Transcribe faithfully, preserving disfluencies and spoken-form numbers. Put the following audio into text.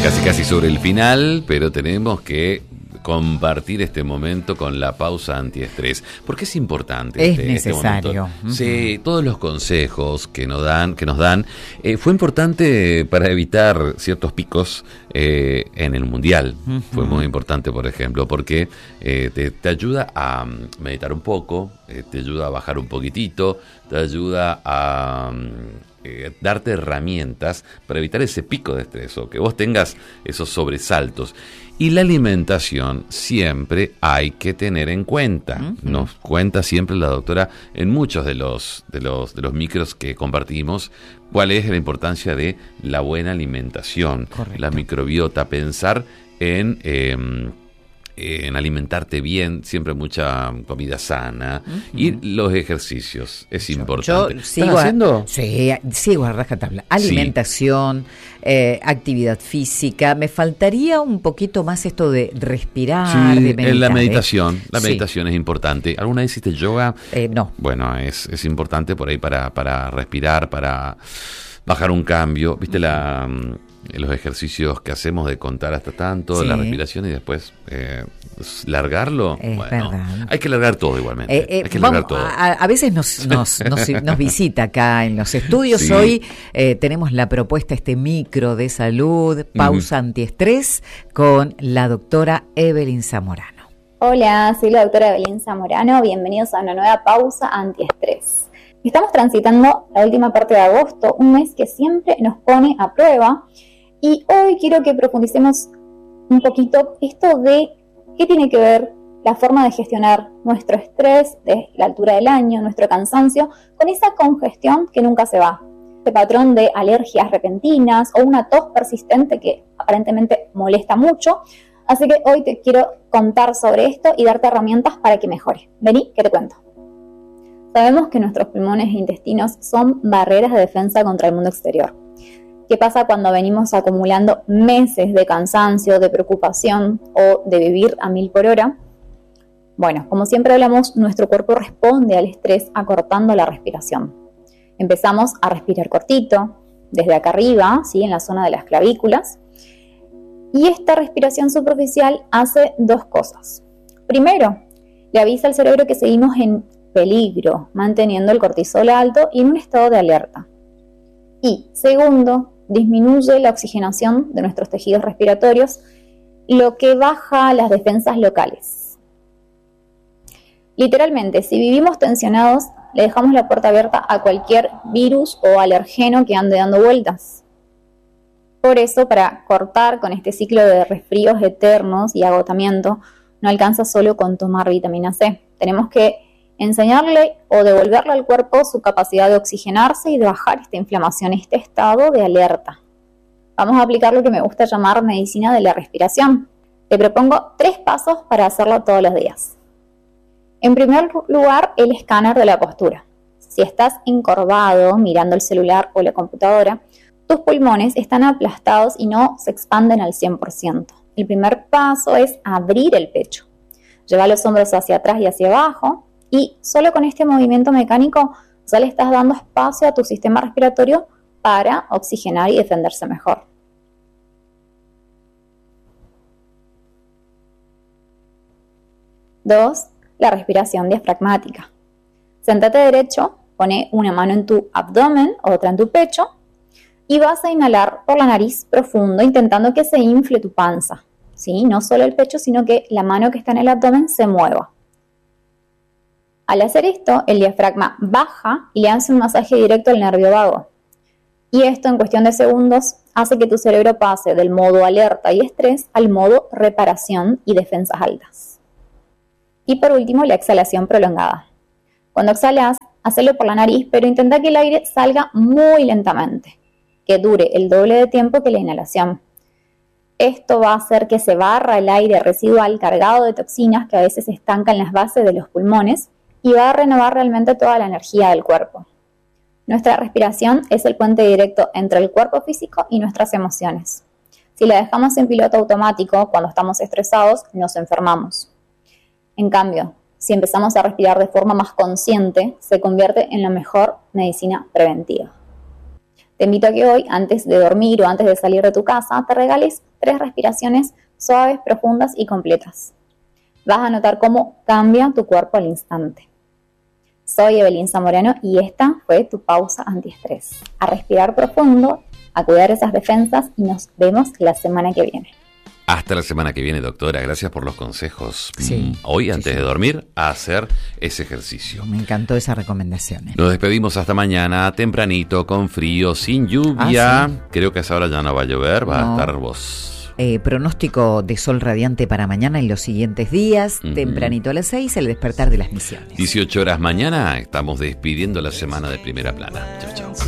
Casi casi sobre el final, pero tenemos que compartir este momento con la pausa antiestrés, porque es importante. Es este, necesario. Este uh-huh. Sí, todos los consejos que nos dan, que nos dan, eh, fue importante para evitar ciertos picos eh, en el mundial. Uh-huh. Fue muy importante, por ejemplo, porque eh, te, te ayuda a meditar un poco, eh, te ayuda a bajar un poquitito, te ayuda a Eh, darte herramientas para evitar ese pico de estrés o que vos tengas esos sobresaltos. Y la alimentación siempre hay que tener en cuenta. Uh-huh. Nos cuenta siempre la doctora en muchos de los, de los, de los micros que compartimos cuál es la importancia de la buena alimentación. Correcto. La microbiota, pensar en... Eh, en alimentarte bien, siempre mucha comida sana, uh-huh. y los ejercicios, es yo, importante. Yo sigo ¿Estás haciendo? A, sí, sigo a rajatabla. Alimentación, sí. eh, actividad física. Me faltaría un poquito más esto de respirar, sí, de meditar. En la meditación, ¿eh? la meditación sí. es importante. ¿Alguna vez hiciste yoga? Eh, no. Bueno, es, es importante por ahí para, para respirar, para bajar un cambio. ¿Viste uh-huh. la... los ejercicios que hacemos de contar hasta tanto, sí. la respiración y después eh, largarlo? Es bueno, verdad. Hay que largar todo igualmente. Eh, eh, hay que vamos, largar todo. A, a veces nos, nos, nos, nos visita acá en los estudios. Sí. Hoy eh, tenemos la propuesta, este micro de salud, pausa uh-huh. antiestrés, con la doctora Evelyn Zamorano. Hola, soy la doctora Evelyn Zamorano. Bienvenidos a una nueva pausa antiestrés. Estamos transitando la última parte de agosto, un mes que siempre nos pone a prueba. Y hoy quiero que profundicemos un poquito esto de qué tiene que ver la forma de gestionar nuestro estrés, de la altura del año, nuestro cansancio, con esa congestión que nunca se va. Este patrón de alergias repentinas o una tos persistente que aparentemente molesta mucho. Así que hoy te quiero contar sobre esto y darte herramientas para que mejore. Vení, que te cuento. Sabemos que nuestros pulmones e intestinos son barreras de defensa contra el mundo exterior. ¿Qué pasa cuando venimos acumulando meses de cansancio, de preocupación o de vivir a mil por hora? Bueno, como siempre hablamos, nuestro cuerpo responde al estrés acortando la respiración. Empezamos a respirar cortito, desde acá arriba, ¿sí? En la zona de las clavículas. Y esta respiración superficial hace dos cosas. Primero, le avisa al cerebro que seguimos en peligro, manteniendo el cortisol alto y en un estado de alerta. Y segundo, disminuye la oxigenación de nuestros tejidos respiratorios, lo que baja las defensas locales. Literalmente, si vivimos tensionados, le dejamos la puerta abierta a cualquier virus o alergeno que ande dando vueltas. Por eso, para cortar con este ciclo de resfríos eternos y agotamiento, no alcanza solo con tomar vitamina C. Tenemos que enseñarle o devolverle al cuerpo su capacidad de oxigenarse y de bajar esta inflamación, este estado de alerta. Vamos a aplicar lo que me gusta llamar medicina de la respiración. Te propongo tres pasos para hacerlo todos los días. En primer lugar, el escáner de la postura. Si estás encorvado mirando el celular o la computadora, tus pulmones están aplastados y no se expanden al cien por ciento. El primer paso es abrir el pecho. Lleva los hombros hacia atrás y hacia abajo. Y solo con este movimiento mecánico ya le estás dando espacio a tu sistema respiratorio para oxigenar y defenderse mejor. Dos, la respiración diafragmática. Séntate derecho, pone una mano en tu abdomen, otra en tu pecho y vas a inhalar por la nariz profundo, intentando que se infle tu panza. ¿Sí? No solo el pecho, sino que la mano que está en el abdomen se mueva. Al hacer esto, el diafragma baja y le hace un masaje directo al nervio vago. Y esto, en cuestión de segundos, hace que tu cerebro pase del modo alerta y estrés al modo reparación y defensas altas. Y por último, la exhalación prolongada. Cuando exhalas, hacelo por la nariz, pero intenta que el aire salga muy lentamente, que dure el doble de tiempo que la inhalación. Esto va a hacer que se barra el aire residual cargado de toxinas que a veces se estancan en las bases de los pulmones y va a renovar realmente toda la energía del cuerpo. Nuestra respiración es el puente directo entre el cuerpo físico y nuestras emociones. Si la dejamos en piloto automático cuando estamos estresados, nos enfermamos. En cambio, si empezamos a respirar de forma más consciente, se convierte en la mejor medicina preventiva. Te invito a que hoy, antes de dormir o antes de salir de tu casa, te regales tres respiraciones suaves, profundas y completas. Vas a notar cómo cambia tu cuerpo al instante. Soy Evelyn Zamorano y esta fue tu pausa antiestrés. A respirar profundo, a cuidar esas defensas y nos vemos la semana que viene. Hasta la semana que viene, doctora. Gracias por los consejos. Sí, Hoy, sí, antes sí. de dormir, a hacer ese ejercicio. Me encantó esa recomendación. Nos despedimos hasta mañana, tempranito, con frío, sin lluvia. Ah, sí. Creo que a esa hora ya no va a llover, va No. a estar vos. Eh, pronóstico de sol radiante para mañana y los siguientes días, Ujú. tempranito a las seis, el despertar de las misiones. dieciocho horas mañana, estamos despidiendo la semana de Primera Plana. Chau, chau.